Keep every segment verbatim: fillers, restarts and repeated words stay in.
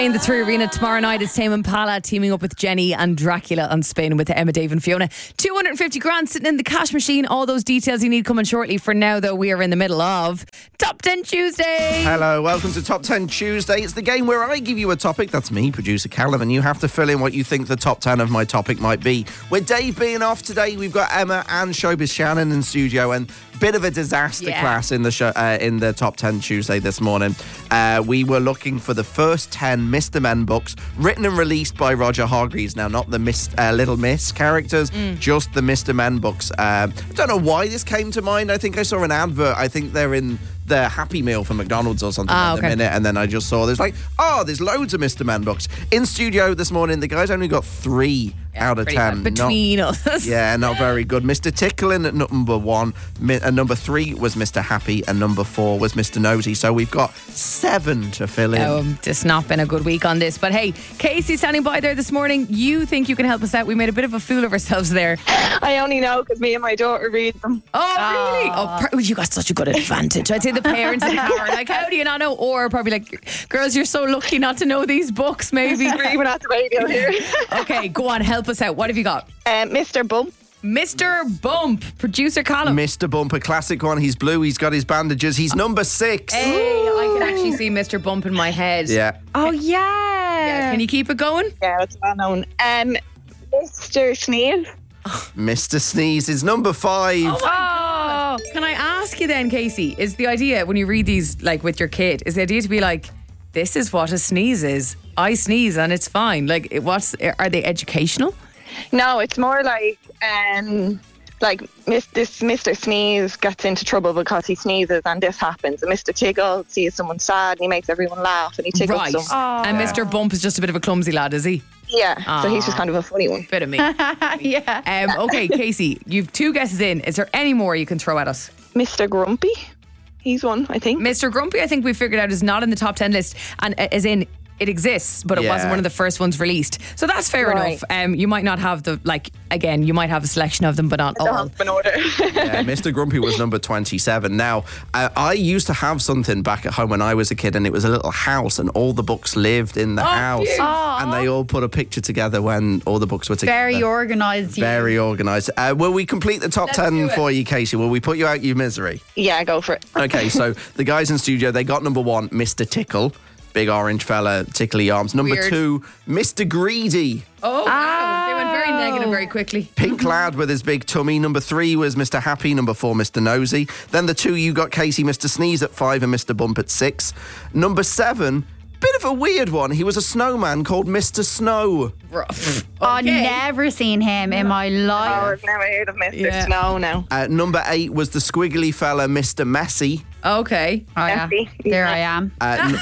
In the Three Arena tomorrow night is Tame Impala teaming up with Jenny and Dracula on Spain with Emma, Dave and Fiona. two hundred fifty grand sitting in the cash machine. All those details you need coming shortly. For now, though, we are in the middle of Top ten Tuesday. Hello, welcome to Top ten Tuesday. It's the game where I give you a topic. That's me, producer Callum, and you have to fill in what you think the top ten of my topic might be. With Dave being off today, we've got Emma and Showbiz Shannon in studio, and bit of a disaster Yeah. class in the show, uh, in the Top ten Tuesday this morning. Uh, we were looking for the first ten Mister Men books written and released by Roger Hargreaves. Now, not the Miss, uh, Little Miss characters, mm. just the Mister Men books. Uh, I don't know why this came to mind. I think I saw an advert. I think they're in the Happy Meal for McDonald's or something ah, at the okay. minute, and then I just saw there's like, oh, there's loads of Mister Men books. In studio this morning, the guys only got three Yeah, out of ten. Bad. Between not, us. Yeah, not very good. Mister Tickling at number one, mi- and number three was Mister Happy, and number four was Mister Nosy. So we've got seven to fill in. Oh, it's not been a good week on this. But hey, Casey standing by there this morning. You think you can help us out? We made a bit of a fool of ourselves there. I only know because me and my daughter read them. Oh, really? Oh, per- you got such a good advantage. I'd say the parents in the car are like, how do you not know? Or probably like, girls, you're so lucky not to know these books, maybe. Screaming at the radio here. Okay, go on, help us out. What have you got? Um, Mister Bump. Mister Bump, producer Callum. Mister Bump, a classic one. He's blue, he's got his bandages. He's number six. Hey, I can actually see Mister Bump in my head. Yeah. Oh, yeah. Yeah, can you keep it going? Yeah, it's well known. Um, Mister Sneeze. Mister Sneeze is number five. Oh, my God. Can I ask you then, Casey, is the idea when you read these like with your kid, is the idea to be like, this is what a sneeze is. I sneeze and it's fine. Like, it- what's are they educational? No, it's more like um, like mis- this Mister Sneeze gets into trouble because he sneezes and this happens. And Mister Tickle sees someone sad and he makes everyone laugh and he tickles Right. them. And Mister Bump is just a bit of a clumsy lad, is he? Yeah, so he's just kind of a funny one. Bit of me. Yeah. Um, okay, Casey, you've two guesses in. Is there any more you can throw at us? Mister Grumpy. He's one, I think. Mister Grumpy, I think we figured out, is not in the top ten list, and uh, as in it exists, but it Yeah. wasn't one of the first ones released. So that's fair Right. enough. Um, you might not have the like again, you might have a selection of them, but not I don't all. have them in order. Yeah, Mister Grumpy was number twenty-seven. Now, uh, I used to have something back at home when I was a kid, and it was a little house, and all the books lived in the house. cute. And they all put a picture together when all the books were together. Very organised. you. Very organised. Uh, will we complete the top Let's ten do it. for you, Casey? Will we put you out your misery? Yeah, go for it. Okay, so the guys in studio, they got number one, Mister Tickle. Big orange fella, tickly arms. Number Weird. two, Mister Greedy. Oh, wow. They went very negative very quickly. Pink lad with his big tummy. Number three was Mister Happy. Number four, Mister Nosy. Then the two you got, Casey, Mister Sneeze at five and Mister Bump at six. Number seven, bit of a weird one. He was a snowman called Mister Snow. Rough. I've Okay. never seen him in my Oh, life. I've never heard of Mister Yeah. Snow now. Uh, number eight was the squiggly fella, Mister Messy. Okay. Oh, yeah. Messy. There I am. Uh,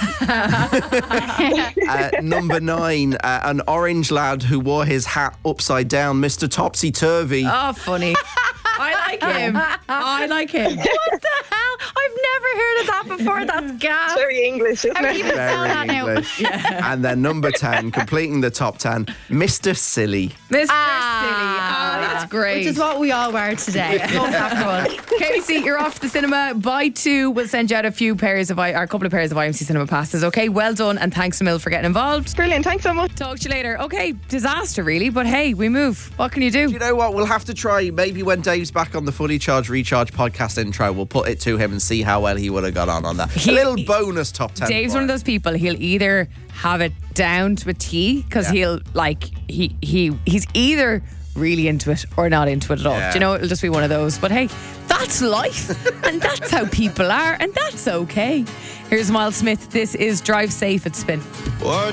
n- uh, number nine, uh, an orange lad who wore his hat upside down, Mister Topsy Turvy. Oh, funny. I like him. I like him. What the hell? I've never heard of that before. That's gas. Very English, isn't it? Even spell that now. English. And then number ten, completing the top ten, Mister Silly. Mister Ah. Silly. Oh, that's great. Which is what we all were today. Love that for us. Casey, you're off to the cinema. Buy two. We'll send you out a few pairs of I, or a couple of pairs of I M C Cinema passes. Okay, well done, and thanks a mil for getting involved. Brilliant, thanks so much. Talk to you later. Okay, disaster really, but hey, we move. What can you do? You know what? We'll have to try. Maybe when Dave's back on the Fully Charged Recharge podcast intro, we'll put it to him and see how well he would have got on on that. He- a little bonus top ten. Dave's for one of him. those people. He'll either have it down to a T because Yeah. he'll like he he he's either really into it or not into it at all. Yeah. Do you know? It'll just be one of those. But hey, that's life, and that's how people are, and that's okay. Here's Miles Smith. This is Drive Safe at Spin.